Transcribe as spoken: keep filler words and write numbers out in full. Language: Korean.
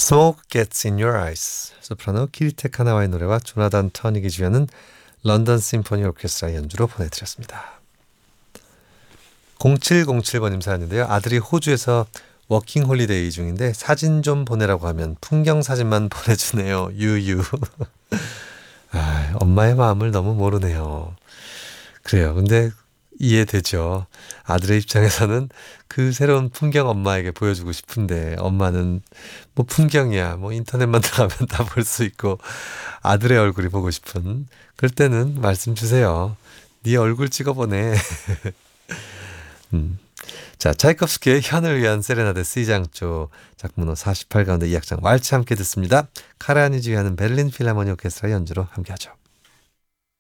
Smoke Gets in Your Eyes. 소프라노 키리테 카나와의 노래와 조나단 터닉이 주연은 런던 심포니 오케스트라 연주로 보내드렸습니다. 공칠공칠 번님 사연인데요. 아들이 호주에서 워킹 홀리데이 중인데 사진 좀 보내라고 하면 풍경 사진만 보내주네요. 유유. 아, 엄마의 마음을 너무 모르네요. 그래요. 근데 이해되죠. 아들의 입장에서는 그 새로운 풍경 엄마에게 보여주고 싶은데 엄마는 뭐 풍경이야. 뭐 인터넷만 들어가면 다 볼 수 있고 아들의 얼굴이 보고 싶은 그럴 때는 말씀 주세요. 네 얼굴 찍어보내. 음. 자, 차이콥스키의 현을 위한 세레나데 C장조 작문호 사십팔 가운데 이 악장 왈츠 함께 듣습니다. 카라니지 위하는 베를린 필하모니 오케스트라 연주로 함께하죠.